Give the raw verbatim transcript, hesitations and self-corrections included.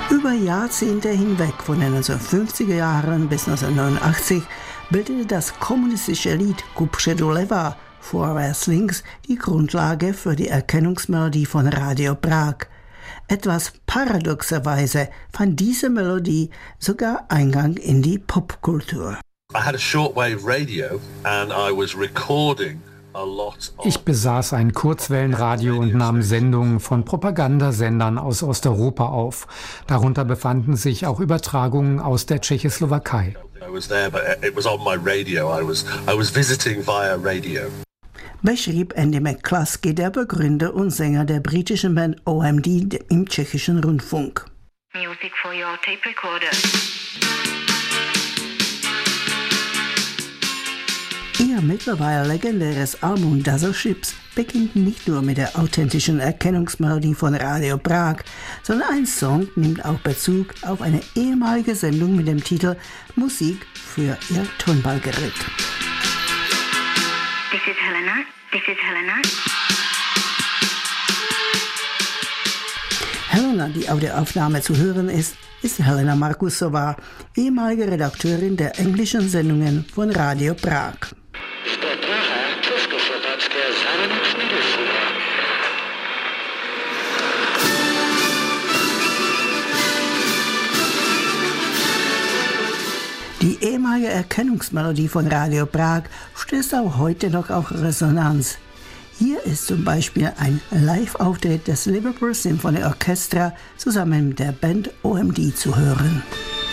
Über Jahrzehnte hinweg, von den neunzehnhundertfünfziger Jahren bis neunzehnhundertneunundachtzig, bildete das kommunistische Lied Kupře doleva, vorwärts links, die Grundlage für die Erkennungsmelodie von Radio Prag. Etwas paradoxerweise fand diese Melodie sogar Eingang in die Popkultur. I had a shortwave radio and I was recording a lot of Ich besaß ein Kurzwellenradio und nahm Sendungen von Propagandasendern aus Osteuropa auf. Darunter befanden sich auch Übertragungen aus der Tschechoslowakei. I was there, but it was on my radio. I was I was visiting via radio. Beschrieb Andy McCluskey, der Begründer und Sänger der britischen Band O M D im tschechischen Rundfunk. Music for your tape recorder. Ihr mittlerweile legendäres Album Dazzle Ships beginnt nicht nur mit der authentischen Erkennungsmelodie von Radio Prag, sondern ein Song nimmt auch Bezug auf eine ehemalige Sendung mit dem Titel Musik für ihr Tonballgerät. This is Helena. This is Helena. Helena, die auf der Aufnahme zu hören ist, ist Helena Markusova, ehemalige Redakteurin der englischen Sendungen von Radio Prag. Die ehemalige Erkennungsmelodie von Radio Prag stößt auch heute noch auf Resonanz. Hier ist zum Beispiel ein Live-Auftritt des Liverpool Symphony Orchestra zusammen mit der Band O M D zu hören.